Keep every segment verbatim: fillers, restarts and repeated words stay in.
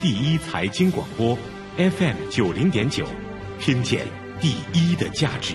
第一财经广播 F M 九零点九，听见第一的价值。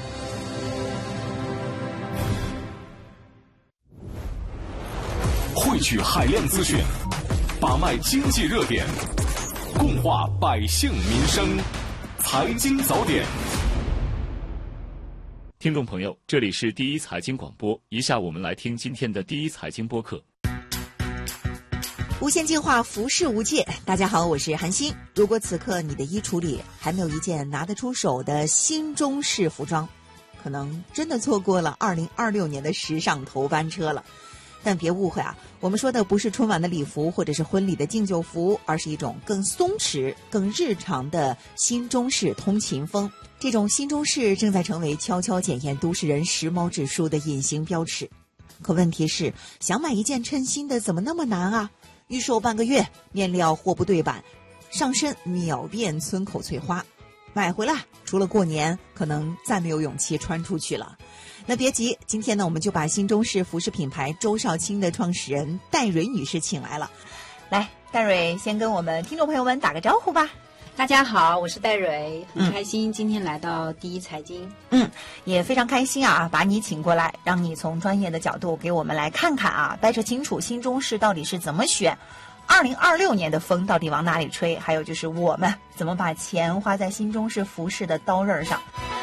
汇聚海量资讯，把脉经济热点，共话百姓民生，财经早点。 听众朋友，这里是第一财经广播，以下我们来听今天的第一财经播客。 无限进化，服饰无界。大家好，我是韩欣。如果此刻你的衣橱里还没有一件拿得出手的新中式服装，可能真的错过了二零二六年的时尚头班车了。但别误会啊，我们说的不是春晚的礼服或者是婚礼的敬酒服，而是一种更松弛、更日常的新中式通勤风。这种新中式正在成为悄悄检验都市人时髦指数的隐形标尺。可问题是，想买一件称心的怎么那么难啊？预售半个月，面料货不对版，上身秒变村口翠花，买回来除了过年，可能再没有勇气穿出去了。那别急，今天呢，我们就把新中式服饰品牌周少卿的创始人戴蕊女士请来了。来，戴蕊先跟我们听众朋友们打个招呼吧。 大家好，我是戴蕊，很开心今天来到第一财经。 嗯，也非常开心啊，把你请过来，让你从专业的角度给我们来看看啊，掰扯清楚新中式到底是怎么选，二零二六年的风到底往哪里吹，还有就是我们怎么把钱花在新中式服饰的刀刃上。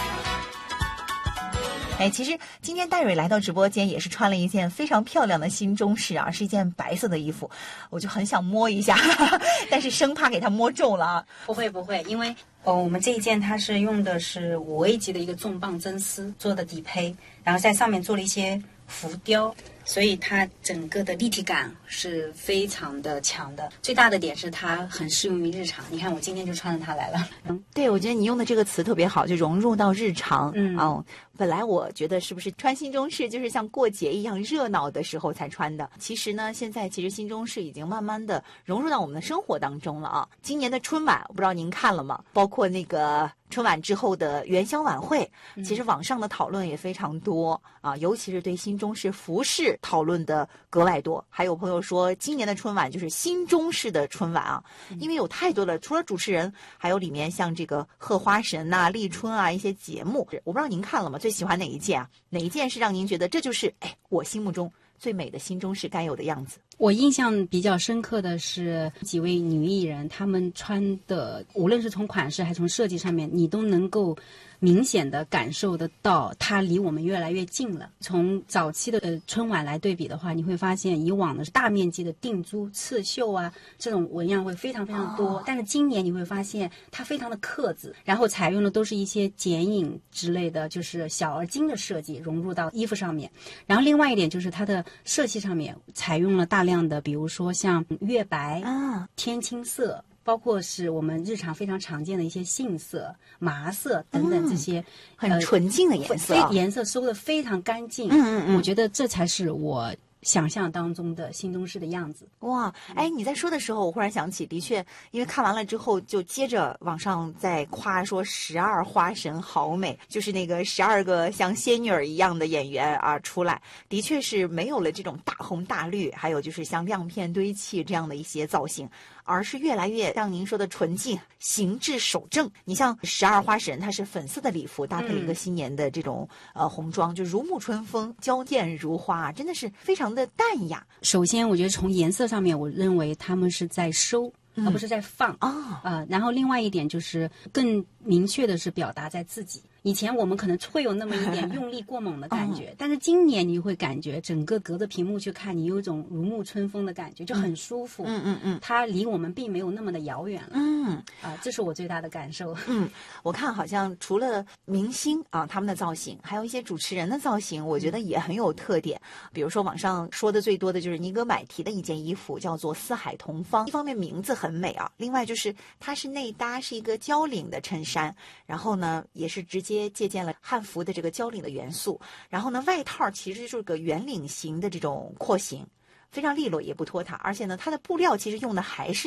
哎，其实今天戴蕊来到直播间也是穿了一件非常漂亮的新中式啊，是一件白色的衣服，我就很想摸一下，哈哈，但是生怕给它摸皱了啊。 不会不会，因为哦，我们这一件它是用的是五 A 级的一个重磅真丝做的底胚，然后在上面做了一些浮雕，所以它整个的立体感是非常的强的。最大的点是它很适用于日常，你看我今天就穿着它来了。 嗯，对，我觉得你用的这个词特别好，就融入到日常。嗯哦，本来我觉得是不是穿新中式就是像过节一样热闹的时候才穿的，其实呢，现在其实新中式已经慢慢的融入到我们的生活当中了啊。今年的春晚，我不知道您看了吗？包括那个春晚之后的元宵晚会，其实网上的讨论也非常多啊，尤其是对新中式服饰讨论的格外多。还有朋友说，今年的春晚就是新中式的春晚啊，因为有太多的，除了主持人，还有里面像这个贺花神呐、立春啊一些节目。我不知道您看了吗？最喜欢哪一件啊？哪一件是让您觉得这就是哎我心目中最美的新中式该有的样子？ 我印象比较深刻的是几位女艺人，她们穿的无论是从款式还是从设计上面，你都能够明显的感受得到它离我们越来越近了。从早期的呃春晚来对比的话，你会发现以往的是大面积的定珠刺绣啊，这种纹样会非常非常多，但是今年你会发现它非常的克制，然后采用的都是一些剪影之类的，就是小而精的设计融入到衣服上面。然后另外一点就是它的设计上面采用了大量的比如说像月白啊、天青色，包括是我们日常非常常见的一些杏色、麻色等等这些、 嗯、很纯净的颜色、 呃、颜色收得非常干净。嗯嗯嗯，我觉得这才是我想象当中的新中式的样子。 哇，哎，你在说的时候我忽然想起，的确因为看完了之后就接着网上在夸说十二花神好美，就是那个十二个像仙女儿一样的演员啊出来，的确是没有了这种大红大绿，还有就是像亮片堆砌这样的一些造型，而是越来越像您说的纯净、形制守正。你像十二花神，它是粉色的礼服搭配了一个新年的这种、嗯、呃红装，就如沐春风，娇艳如花，真的是非常的淡雅。 首先我觉得从颜色上面，我认为他们是在收、嗯、而不是在放啊、哦呃、然后另外一点就是更明确的是表达在自己。以前我们可能会有那么一点用力过猛的感觉、哦、但是今年你会感觉整个隔着屏幕去看，你有一种如沐春风的感觉，就很舒服。嗯嗯嗯，它离我们并没有那么的遥远了。嗯啊、呃，这是我最大的感受。 嗯，我看好像除了明星啊他们的造型，还有一些主持人的造型，我觉得也很有特点。嗯、比如说网上说的最多的就是尼格买提的一件衣服，叫做四海同芳。一方面名字很美啊，另外就是它是内搭是一个交领的衬衫，然后呢也是直接借鉴了汉服的这个交领的元素，然后呢外套其实就是个圆领型的这种廓形，非常利落也不拖沓，而且呢它的布料其实用的还是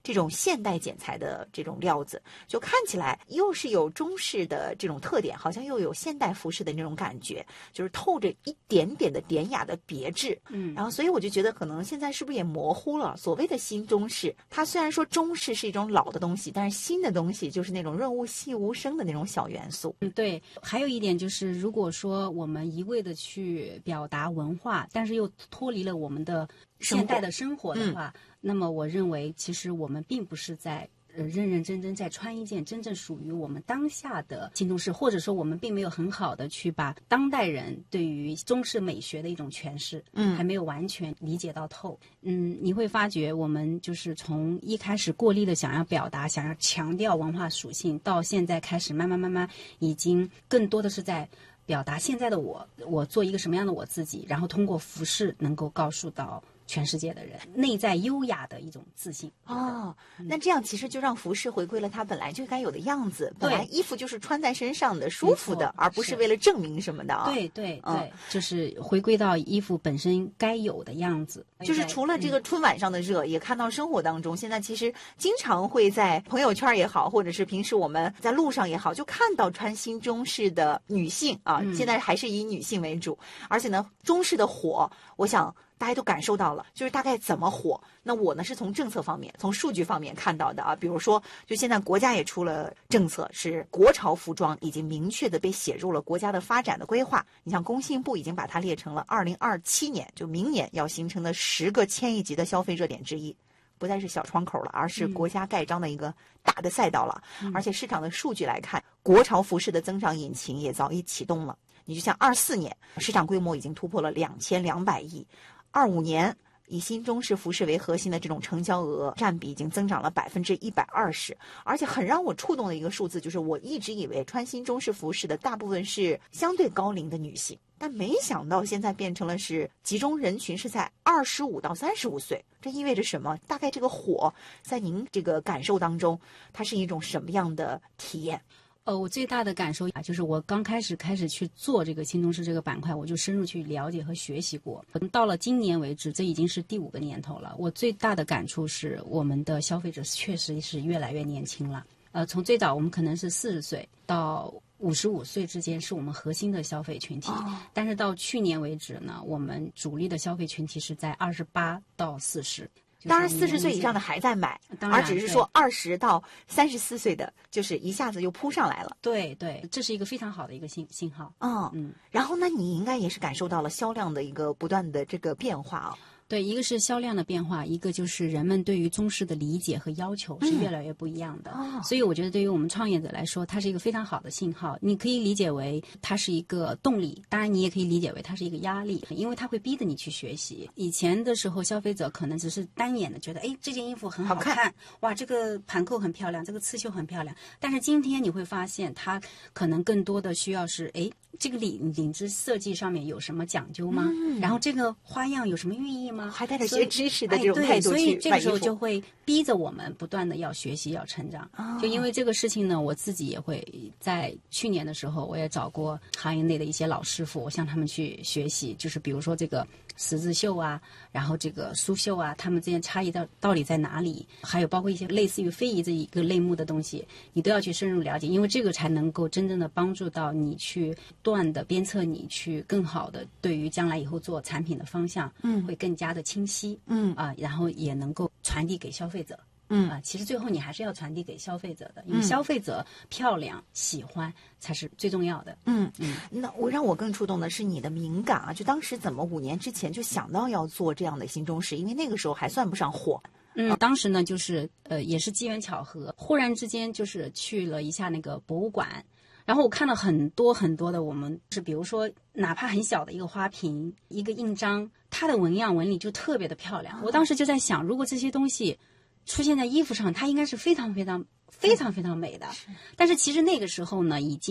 这种现代剪裁的这种料子，就看起来又是有中式的这种特点，好像又有现代服饰的那种感觉，就是透着一点点的典雅的别致。 嗯， 然后所以我就觉得可能现在是不是也模糊了所谓的新中式，它虽然说中式是一种老的东西，但是新的东西就是那种润物细无声的那种小元素。 嗯，对。还有一点就是，如果说我们一味的去表达文化，但是又脱离了我们的现代的生活的话，嗯、那么我认为其实我们并不是在呃认认真真在穿一件真正属于我们当下的新中式，或者说我们并没有很好的去把当代人对于中式美学的一种诠释，嗯，还没有完全理解到透。嗯，你会发觉我们就是从一开始过力的想要表达，想要强调文化属性，到现在开始慢慢慢慢已经更多的是在表达现在的我，我做一个什么样的我自己，然后通过服饰能够告诉到全世界的人内在优雅的一种自信。 哦，那这样其实就让服饰回归了它本来就该有的样子。本来衣服就是穿在身上的舒服的，而不是为了证明什么的啊。 对对对、嗯，就是回归到衣服本身该有的样子。 就是除了这个春晚上的热、嗯、也看到生活当中现在其实经常会在朋友圈也好，或者是平时我们在路上也好，就看到穿新中式的女性啊、嗯、现在还是以女性为主，而且呢中式的火我想大家都感受到了，就是大概怎么火。那我呢是从政策方面从数据方面看到的啊，比如说就现在国家也出了政策，是国潮服装已经明确的被写入了国家的发展的规划。你像工信部已经把它列成了二零二七年就明年要形成的十个千亿级的消费热点之一，不再是小窗口了，而是国家盖章的一个大的赛道了、嗯、而且市场的数据来看，国潮服饰的增长引擎也早已启动了。你就像二四年市场规模已经突破了两千两百亿，二五年以新中式服饰为核心的这种成交额占比已经增长了百分之一百二十。而且很让我触动的一个数字就是，我一直以为穿新中式服饰的大部分是相对高龄的女性，但没想到现在变成了是集中人群是在二十五到三十五岁。这意味着什么？大概这个火在您这个感受当中，它是一种什么样的体验？ 呃，我最大的感受啊，就是我刚开始开始去做这个新中式这个板块，我就深入去了解和学习过。到了今年为止，这已经是第五个年头了。我最大的感触是，我们的消费者确实是越来越年轻了。呃，从最早我们可能是四十岁到五十五岁之间是我们核心的消费群体、哦、但是到去年为止呢，我们主力的消费群体是在二十八到四十。 当然四十岁以上的还在买，而只是说二十到三十四岁的就是一下子又扑上来了。 对对，这是一个非常好的一个信信号。 嗯嗯，然后呢你应该也是感受到了销量的一个不断的这个变化啊。 对，一个是销量的变化，一个就是人们对于中式的理解和要求是越来越不一样的、嗯哦、所以我觉得对于我们创业者来说，它是一个非常好的信号。你可以理解为它是一个动力，当然你也可以理解为它是一个压力，因为它会逼着你去学习。以前的时候消费者可能只是单眼的觉得，哎，这件衣服很好看，好看哇，这个盘扣很漂亮，这个刺绣很漂亮，但是今天你会发现它可能更多的需要是，哎，这个领领子设计上面有什么讲究吗、嗯、然后这个花样有什么寓意吗？ 还带着学知识的这种态度去买衣服、哎、 所以这个时候就会逼着我们不断的要学习要成长、哦、就因为这个事情呢，我自己也会在去年的时候我也找过行业内的一些老师傅，我向他们去学习，就是比如说这个十字绣啊，然后这个苏绣啊，他们之间差异到到底在哪里，还有包括一些类似于非遗这一个类目的东西，你都要去深入了解，因为这个才能够真正的帮助到你去断的鞭策你去更好的对于将来以后做产品的方向嗯会更加的清晰嗯啊，然后也能够传递给消费者嗯啊，其实最后你还是要传递给消费者的，因为消费者漂亮喜欢才是最重要的。嗯嗯，那我让我更触动的是你的敏感啊，就当时怎么五年之前就想到要做这样的新中式，因为那个时候还算不上火。 嗯，当时呢就是呃也是机缘巧合，忽然之间就是去了一下那个博物馆，然后我看了很多很多的，我们是比如说哪怕很小的一个花瓶一个印章，它的纹样纹理就特别的漂亮、哦、我当时就在想，如果这些东西出现在衣服上，它应该是非常非常非常非常美的。但是其实那个时候呢，已经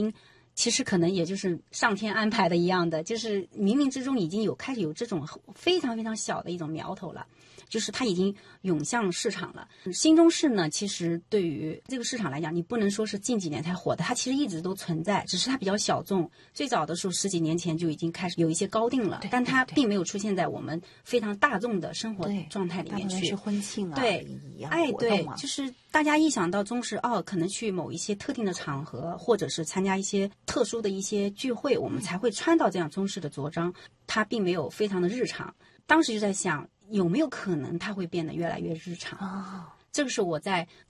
其实可能也就是上天安排的一样的，就是冥冥之中已经有开始有这种非常非常小的一种苗头了，就是它已经涌向市场了。新中式呢，其实对于这个市场来讲，你不能说是近几年才火的，它其实一直都存在，只是它比较小众。最早的时候十几年前就已经开始有一些高定了，但它并没有出现在我们非常大众的生活状态里面去。 是婚庆啊， 对， 一样哎，对， 啊、 就是大家一想到中式，哦，可能去某一些特定的场合，或者是参加一些特殊的一些聚会，我们才会穿到这样中式的着装，它并没有非常的日常。当时就在想，有没有可能它会变得越来越日常？ 哦， 这个是我在